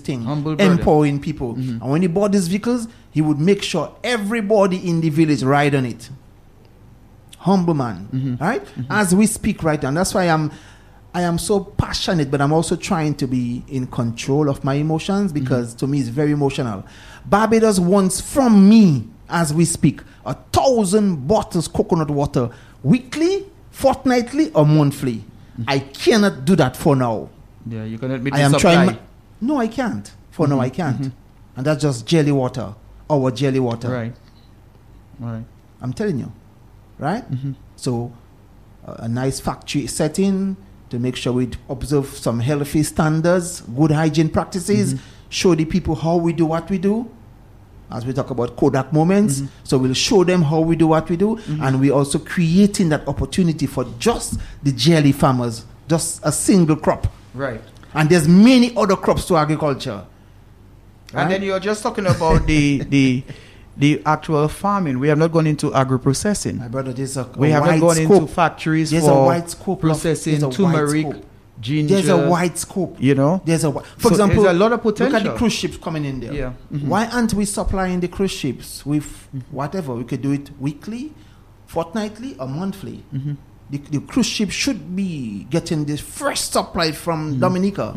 everything, Humble brother. empowering people. And when he bought these vehicles, he would make sure everybody in the village ride on it. Humble man, right? As we speak right now, that's why I am so passionate, but I'm also trying to be in control of my emotions, because to me it's very emotional. Barbados wants from me, as we speak, 1,000 bottles coconut water weekly, fortnightly, or monthly. I cannot do that for now. Yeah, you cannot meet I the am supply. trying. No, I can't. For now, I can't. And that's just jelly water, our jelly water. Right. Right. I'm telling you, right? So, a nice factory setting to make sure we observe some healthy standards, good hygiene practices, show the people how we do what we do. As we talk about Kodak moments, so we'll show them how we do what we do, and we're also creating that opportunity for just the jelly farmers, just a single crop. Right. And there's many other crops to agriculture. Right? And then you're just talking about the actual farming. We have not gone into agro-processing. My brother, We haven't gone into factories there's for a wide scope processing there's a wide turmeric, scope. ginger. There's a wide scope. You know? There's a for So example, there's a lot of potential. Look at the cruise ships coming in there. Yeah. Why aren't we supplying the cruise ships with whatever? We could do it weekly, fortnightly, or monthly. The cruise ship should be getting the fresh supply from Dominica.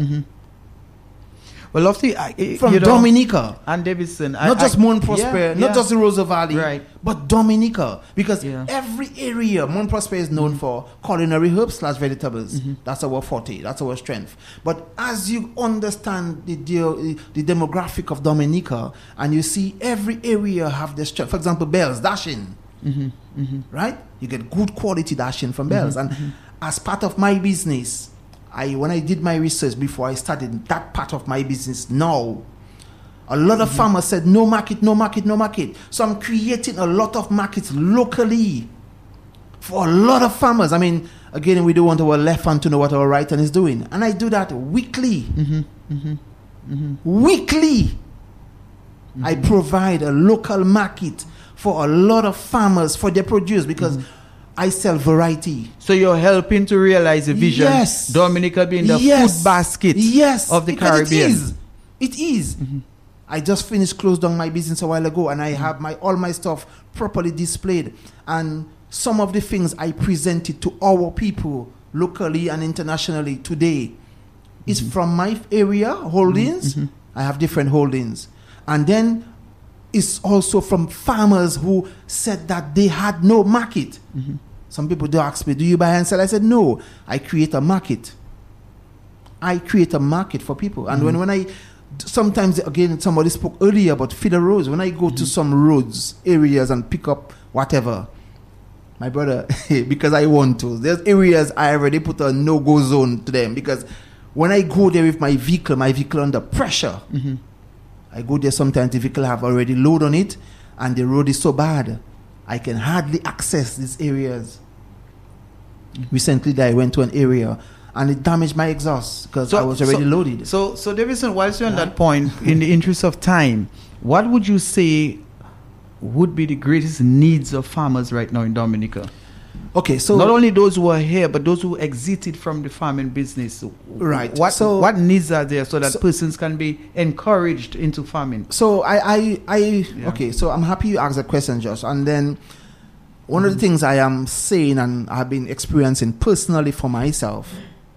Well, Lofty, From Dominica. and Davidson. Not just Mount Prosper, not just the Rosa Valley, Right. but Dominica. Because Yeah. every area, Mount Prosper is known for culinary herbs / vegetables. That's our forte, that's our strength. But as you understand the demographic of Dominica, and you see every area have the strength. For example, Bells, dashing. Right? You get good quality dashing from Bells. And as part of my business, when I did my research before I started that part of my business now, a lot of farmers said no market, no market, no market. So I'm creating a lot of markets locally for a lot of farmers. I mean, again, we don't want our left hand to know what our right hand is doing. And I do that weekly. Weekly. I provide a local market for a lot of farmers for their produce, because I sell variety. So you're helping to realize the vision. Yes. Dominica being the food basket of the because Caribbean. It is. I just closed down my business a while ago, and I have all my stuff properly displayed. And some of the things I presented to our people locally and internationally today is from my area holdings. I have different holdings. And then it's also from farmers who said that they had no market. Some people do ask me, do you buy and sell? I said, no, I create a market. I create a market for people. And when I, sometimes, again, somebody spoke earlier about feeder roads. When I go to some roads, areas, and pick up whatever, my brother, because I want to, there's areas I already put a no-go zone to them, because when I go there with my vehicle under pressure, I go there sometimes, the vehicle have already load on it, and the road is so bad, I can hardly access these areas. Recently, I went to an area, and it damaged my exhaust, because I was already loaded. So Davidson, whilst you're on that point, in the interest of time, what would you say would be the greatest needs of farmers right now in Dominica? Okay, so not only those who are here, but those who exited from the farming business. Right. What needs are there so that persons can be encouraged into farming? So okay, so I'm happy you asked that question, Josh. And then one of the things I am saying, and I've been experiencing personally for myself,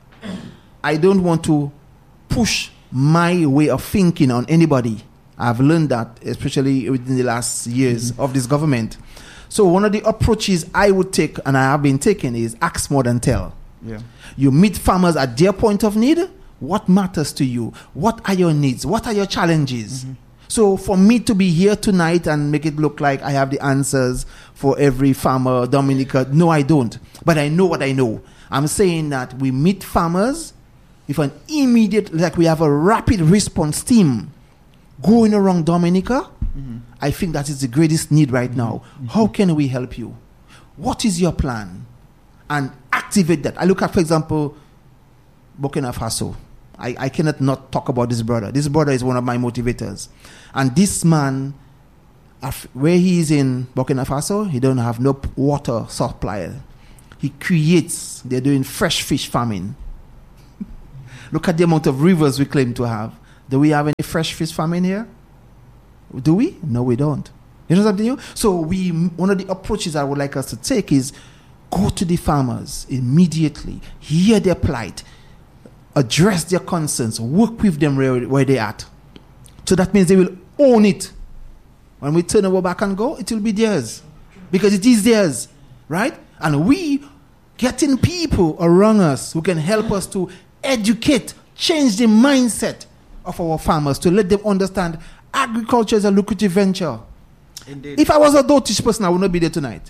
I don't want to push my way of thinking on anybody. I've learned that, especially within the last years of this government. So one of the approaches I would take, and I have been taking, is ask more than tell. Yeah. You meet farmers at their point of need. What matters to you? What are your needs? What are your challenges? So for me to be here tonight and make it look like I have the answers for every farmer, Dominica, no, I don't. But I know what I know. I'm saying that we meet farmers with an immediate, like we have a rapid response team going around Dominica. I think that is the greatest need right now. How can we help you? What is your plan? And activate that. I look at, for example, Burkina Faso. I cannot not talk about this brother. This brother is one of my motivators. And this man, where he is in Burkina Faso, he don't have no water supply. He creates, they're doing fresh fish farming. Look at the amount of rivers we claim to have. Do we have any fresh fish farm in here? Do we? No, we don't. You know something? So one of the approaches I would like us to take is go to the farmers immediately, hear their plight, address their concerns, work with them where they're at. So that means they will own it. When we turn our back and go, it will be theirs. Because it is theirs. Right? And we getting people around us who can help us to educate, change the mindset of our farmers, to let them understand agriculture is a lucrative venture. Indeed. If I was a Dotish person, I would not be there tonight.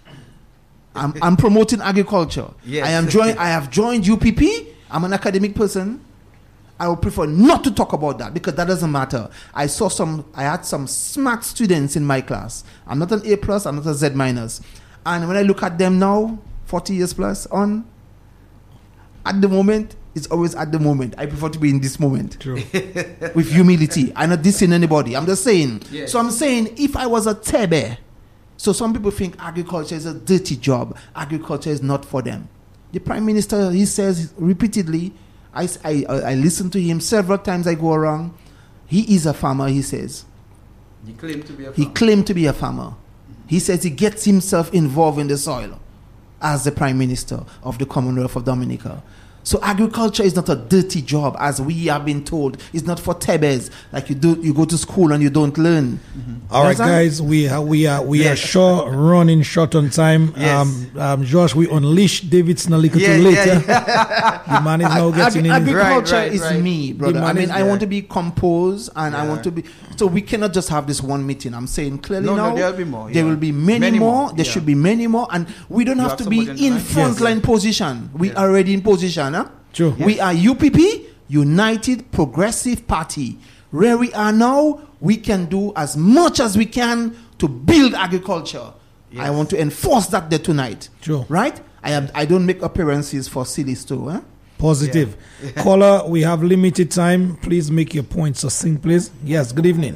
I'm promoting agriculture. Yes. I have joined UPP. I'm an academic person. I would prefer not to talk about that because that doesn't matter. I had some smart students in my class. I'm not an A+, I'm not a Z-. And when I look at them now, 40 years plus on, at the moment, it's always at the moment. I prefer to be in this moment. True. With humility. I'm not dissing anybody. I'm just saying. Yes. So I'm saying, if I was a Tebe, so some people think agriculture is a dirty job. Agriculture is not for them. The Prime Minister, he says repeatedly, I listen to him several times I go around. He is a farmer, he says. He claimed to be a farmer. He claimed to be a farmer. He says he gets himself involved in the soil as the Prime Minister of the Commonwealth of Dominica. So agriculture is not a dirty job, as we have been told. It's not for Tebes, like you go to school and you don't learn. Mm-hmm. All right, guys, we are running short on time. Yes. Josh, we unleash Davidson a little too late. The man is now getting in. Agriculture is me, brother. I want to be composed, and I want to be. So we cannot just have this one meeting. I'm saying clearly now. No, there'll be more. There will be many more. There should be many more, and we don't have to be in frontline position. We are already in position. Huh? True. We are UPP, United Progressive Party. Where we are now, we can do as much as we can to build agriculture. Yes. I want to enforce that there tonight. True. Right? I don't make appearances for silly store. Huh? Positive. Yeah. Caller, we have limited time. Please make your point succinct, please. Yes, good evening.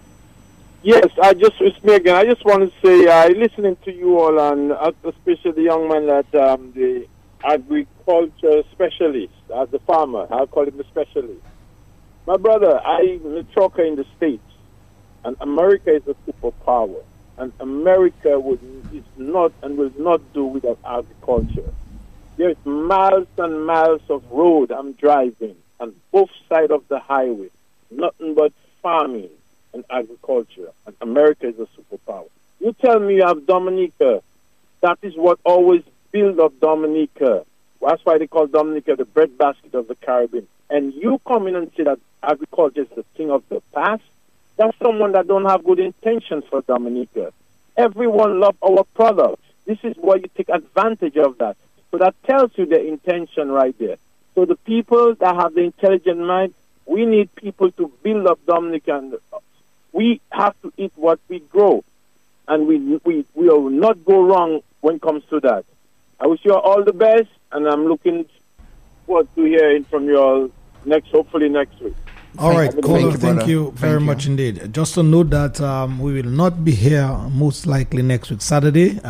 Yes, it's me again. I just want to say, listening to you all, and especially the young man that the agriculture specialist, as the farmer, I'll call him the specialist. My brother, I'm a trucker in the States, and America is a superpower, and America is not and will not do without agriculture. There's miles and miles of road I'm driving on both sides of the highway, nothing but farming and agriculture, and America is a superpower. You tell me you have Dominica. That is what always build up Dominica. That's why they call Dominica the breadbasket of the Caribbean. And you come in and say that agriculture is the thing of the past. That's someone that don't have good intentions for Dominica. Everyone loves our product. This is why you take advantage of that. So that tells you the intention right there. So the people that have the intelligent mind, we need people to build up Dominica. And we have to eat what we grow. And we will not go wrong when it comes to that. I wish you all the best, and I'm looking forward to hearing from you all hopefully next week. All right, caller, thank you very much indeed. Just to note that we will not be here most likely next week, Saturday,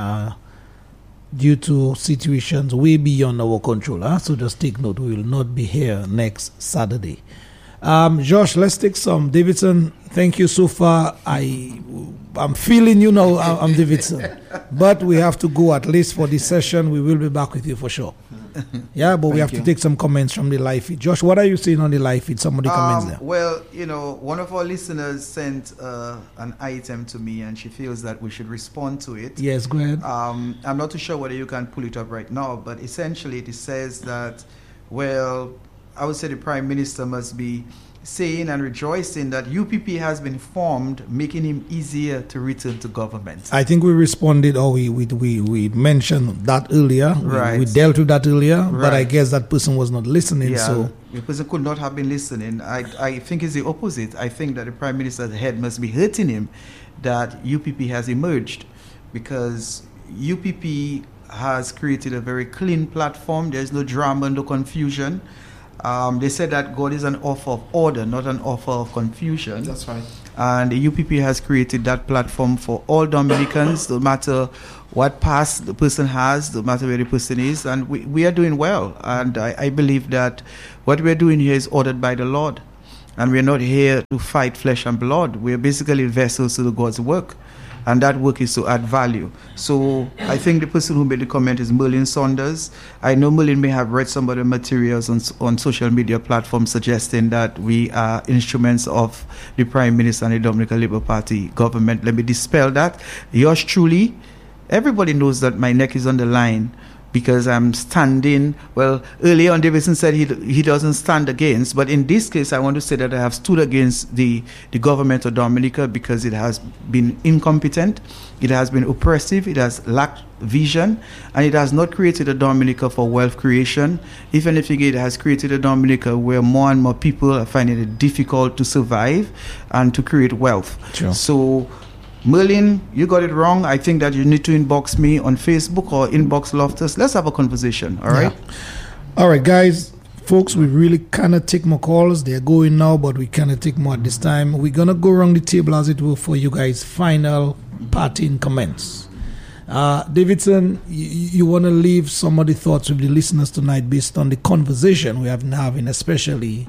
due to situations way beyond our control. So just take note, we will not be here next Saturday. Josh, let's take some. Davidson, thank you so far. I'm feeling you now, I'm Davidson. But we have to go at least for this session. We will be back with you for sure. Yeah, but we have to take some comments from the live feed. Josh, what are you saying on the live feed? Somebody comments there. Well, one of our listeners sent an item to me, and she feels that we should respond to it. Yes, go ahead. I'm not too sure whether you can pull it up right now, but essentially it says that, well, I would say the Prime Minister must be saying and rejoicing that UPP has been formed, making him easier to return to government. I think we responded, or we mentioned that earlier. Right. We dealt with that earlier, right. But I guess that person was not listening. Yeah, so the person could not have been listening. I think it's the opposite. I think that the Prime Minister's head must be hurting him that UPP has emerged, because UPP has created a very clean platform. There's no drama, no confusion. They said that God is an author of order, not an author of confusion. That's right. And the UPP has created that platform for all Dominicans, no matter what past the person has, no matter where the person is. And we are doing well. And I believe that what we're doing here is ordered by the Lord. And we're not here to fight flesh and blood. We're basically vessels to the God's work. And that work is to add value. So I think the person who made the comment is Merlin Saunders. I know Merlin may have read some of the materials on social media platforms suggesting that we are instruments of the Prime Minister and the Dominican Labour Party government. Let me dispel that. Yours truly, everybody knows that my neck is on the line because I'm standing. Well, earlier on Davidson said he doesn't stand against, but in this case I want to say that I have stood against the government of Dominica because it has been incompetent, it has been oppressive, it has lacked vision, and it has not created a Dominica for wealth creation. If anything, it has created a Dominica where more and more people are finding it difficult to survive and to create wealth. Sure. So Merlin, you got it wrong. I think that you need to inbox me on Facebook or inbox Loftus. Let's have a conversation, all right? Yeah. All right, guys. Folks, we really cannot take more calls. They're going now, but we cannot take more at this time. We're going to go around the table, as it were, for you guys' final parting comments. Davidson, you want to leave some of the thoughts with the listeners tonight based on the conversation we have been having, especially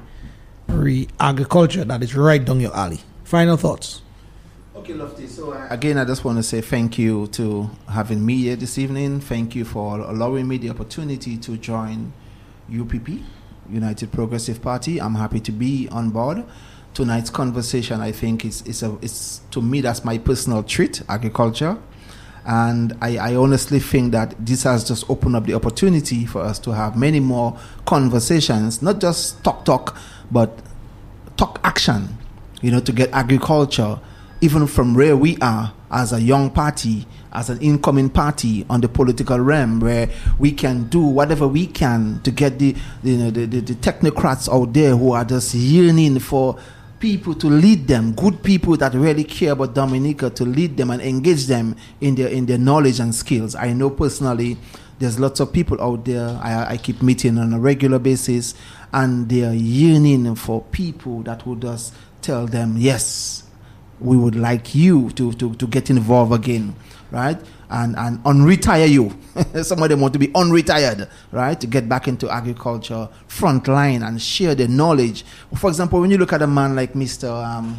agriculture that is right down your alley. Final thoughts. Okay, Lofty. So again, I just want to say thank you to having me here this evening. Thank you for allowing me the opportunity to join UPP, United Progressive Party. I'm happy to be on board. Tonight's conversation, I think, is to me, that's my personal treat, agriculture. And I honestly think that this has just opened up the opportunity for us to have many more conversations, not just talk, but talk action, to get agriculture, even from where we are as a young party, as an incoming party on the political realm, where we can do whatever we can to get the technocrats out there who are just yearning for people to lead them, good people that really care about Dominica, to lead them and engage them in their knowledge and skills. I know personally there's lots of people out there I keep meeting on a regular basis, and they are yearning for people that would just tell them, yes, we would like you to get involved again, right? And unretire you. Some of them want to be unretired, right? To get back into agriculture, frontline, and share their knowledge. For example, when you look at a man like Mr.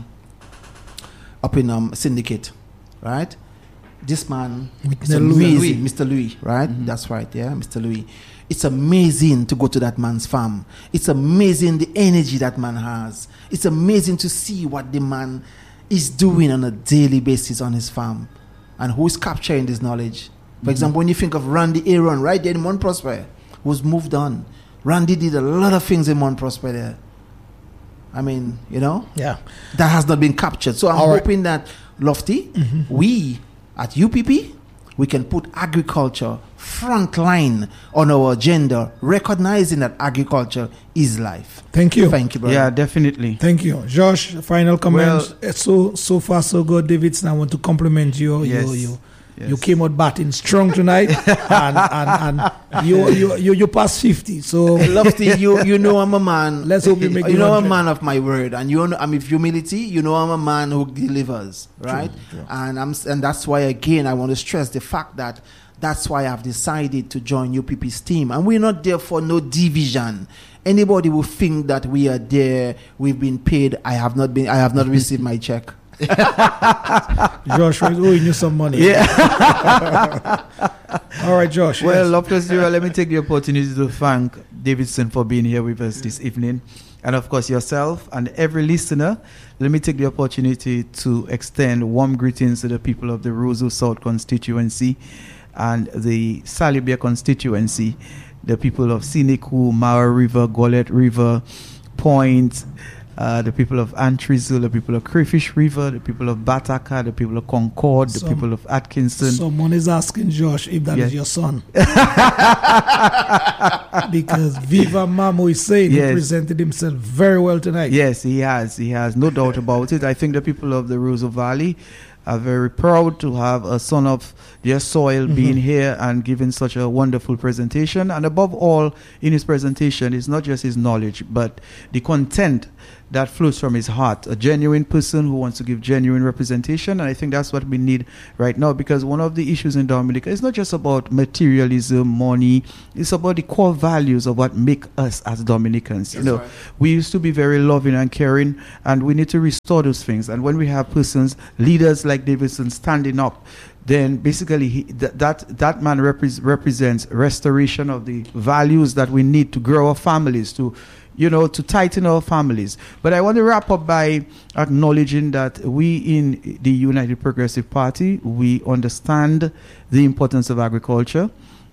Up in Syndicate, right? This man is amazing. Mr. Louis, right? Mm-hmm. That's right, yeah, Mr. Louis. It's amazing to go to that man's farm. It's amazing the energy that man has. It's amazing to see what the man is doing on a daily basis on his farm, and who is capturing this knowledge. For example, when you think of Randy Aaron right there in Mount Prosper, who's moved on. Randy did a lot of things in Mount Prosper there. I mean, yeah, that has not been captured. So I'm hoping that, Lofty, we at UPP, we can put agriculture frontline on our agenda, recognizing that agriculture is life. Thank you. Thank you, brother. Yeah, definitely. Thank you. Josh, final comments. So far so good, Davidson. I want to compliment you. Yes. You came out batting strong tonight, and you passed 50. So Lofty, you know I'm a man. Let's hope you make. I'm a man of my word, and I'm with humility. I'm a man who delivers, right? True. And that's why again I want to stress the fact that that's why I've decided to join UPP's team, and we're not there for no division. Anybody who think that we are there, we've been paid. I have not received my check. Josh is owing you some money. Yeah. All right, Josh. Well, Loftus Dura, let me take the opportunity to thank Davidson for being here with us this evening. And of course, yourself and every listener. Let me take the opportunity to extend warm greetings to the people of the Roseau South constituency and the Salibia constituency, the people of Siniku, Mara River, Gullet River, Point, the people of Antrizil, the people of Crayfish River, the people of Bataka, the people of Concord, the people of Atkinson. Someone is asking Josh if that is your son. Because Viva Mamo is saying he presented himself very well tonight. Yes, he has. He has, no doubt about it. I think the people of the Roseau Valley are very proud to have a son of their soil being here and giving such a wonderful presentation. And above all, in his presentation, it's not just his knowledge, but the content that flows from his heart, a genuine person who wants to give genuine representation. And I think that's what we need right now, because one of the issues in Dominica is not just about materialism, money, it's about the core values of what make us as Dominicans. That's right. We used to be very loving and caring, and we need to restore those things. And when we have persons, leaders like Davidson standing up, then basically that man represents restoration of the values that we need to grow our families, to tighten our families. But I want to wrap up by acknowledging that we in the United Progressive Party, we understand the importance of agriculture,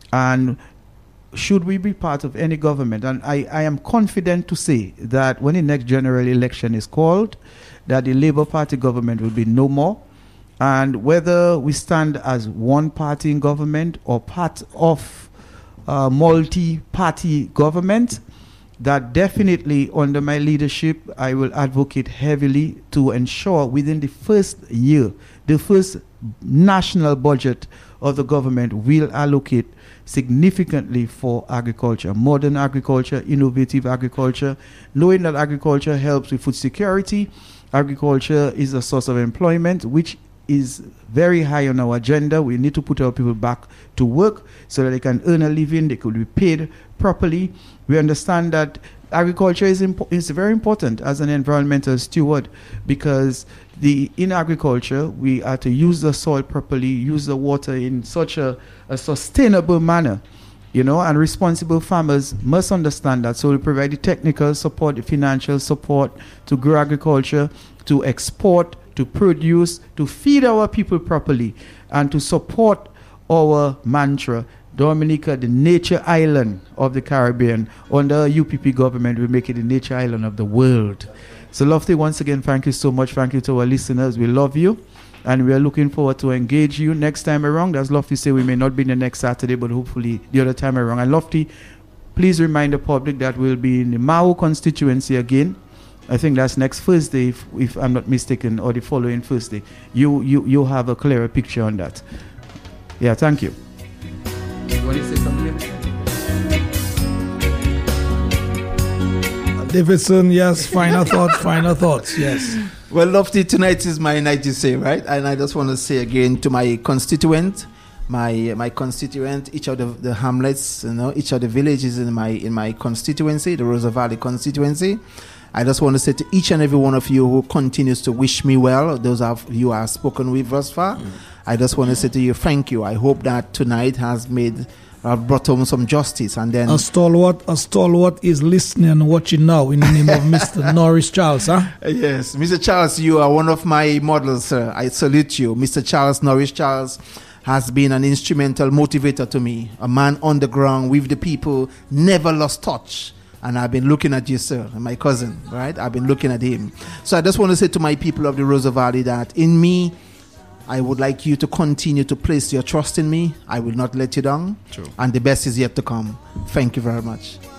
and should we be part of any government, and I am confident to say that when the next general election is called, that the Labour Party government will be no more. And whether we stand as one party in government or part of a multi-party government, that definitely under my leadership, I will advocate heavily to ensure within the first year, the first national budget of the government will allocate significantly for agriculture, modern agriculture, innovative agriculture, knowing that agriculture helps with food security. Agriculture is a source of employment, which is very high on our agenda. We need to put our people back to work so that they can earn a living, they could be paid properly. We understand that agriculture is very important as an environmental steward, because in agriculture we are to use the soil properly, use the water in such a sustainable manner, and responsible farmers must understand that. So we provide the technical support, the financial support to grow agriculture, to export, to produce, to feed our people properly, and to support our mantra, Dominica, the nature island of the Caribbean. Under UPP government, we make it the nature island of the world. So Lofty, once again, thank you so much. Thank you to our listeners. We love you, and we are looking forward to engage you next time around. As Lofty say, we may not be the next Saturday, but hopefully the other time around. And Lofty, please remind the public that we'll be in the Mao constituency again. I think that's next Thursday, if I'm not mistaken, or the following Thursday. You have a clearer picture on that. Yeah, thank you. You want to say something? Davidson, yes, final thoughts, yes. Well, Lofty, tonight is my night, you say, right? And I just want to say again to my constituent, each of the hamlets, each of the villages in my constituency, the Rosa Valley constituency. I just want to say to each and every one of you who continues to wish me well, those of you I have spoken with thus far, I just want to say to you, thank you. I hope that tonight has brought home some justice. And then a stalwart is listening and watching now in the name of Mr. Norris Charles, huh? Yes, Mr. Charles, you are one of my models, sir. I salute you. Mr. Charles, Norris Charles, has been an instrumental motivator to me, a man on the ground with the people, never lost touch. And I've been looking at you, sir, my cousin, right? I've been looking at him. So I just want to say to my people of the Rosa Valley that in me, I would like you to continue to place your trust in me. I will not let you down. True. And the best is yet to come. Thank you very much.